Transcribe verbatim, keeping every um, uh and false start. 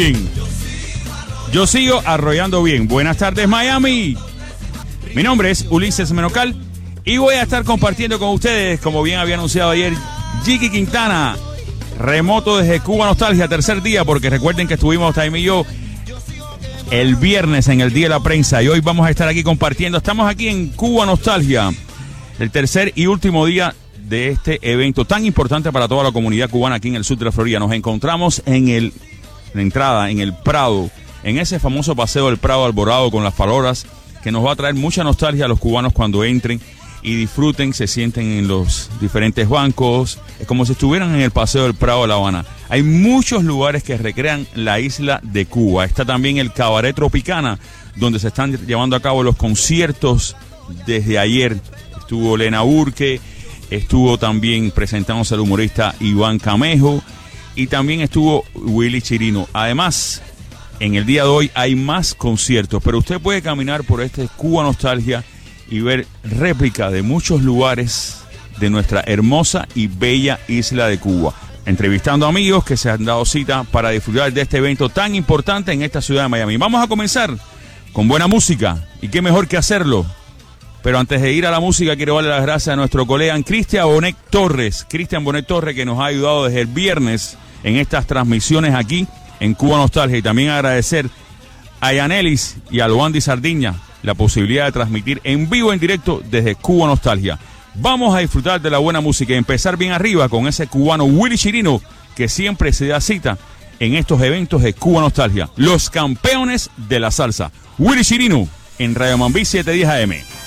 Yo sigo arrollando bien. Buenas tardes, Miami. Mi nombre es Ulises Menocal y voy a estar compartiendo con ustedes, como bien había anunciado ayer, Jiki Quintana, remoto desde Cuba Nostalgia, tercer día, porque recuerden que estuvimos Taime y yo el viernes en el Día de la Prensa y hoy vamos a estar aquí compartiendo. Estamos aquí en Cuba Nostalgia, el tercer y último día de este evento tan importante para toda la comunidad cubana aquí en el sur de la Florida. Nos encontramos en el, la entrada, en el Prado, en ese famoso paseo del Prado Alborado con las farolas, que nos va a traer mucha nostalgia a los cubanos cuando entren y disfruten, se sienten en los diferentes bancos, es como si estuvieran en el paseo del Prado de La Habana. Hay muchos lugares que recrean la isla de Cuba. Está también el Cabaret Tropicana, donde se están llevando a cabo los conciertos desde ayer. Estuvo Lena Urque, estuvo también presentándose el humorista Iván Camejo y también estuvo Willy Chirino. Además, en el día de hoy hay más conciertos, pero usted puede caminar por este Cuba Nostalgia y ver réplica de muchos lugares de nuestra hermosa y bella isla de Cuba. Entrevistando amigos que se han dado cita para disfrutar de este evento tan importante en esta ciudad de Miami. Vamos a comenzar con buena música, y qué mejor que hacerlo. Pero antes de ir a la música, quiero darle las gracias a nuestro colega Cristian Bonet Torres. Cristian Bonet Torres, que nos ha ayudado desde el viernes en estas transmisiones aquí en Cuba Nostalgia. Y también agradecer a Yanelis y a Luandi Sardiña la posibilidad de transmitir en vivo, en directo desde Cuba Nostalgia. Vamos a disfrutar de la buena música y empezar bien arriba con ese cubano Willy Chirino, que siempre se da cita en estos eventos de Cuba Nostalgia. Los campeones de la salsa. Willy Chirino en Radio Mambí siete diez A M.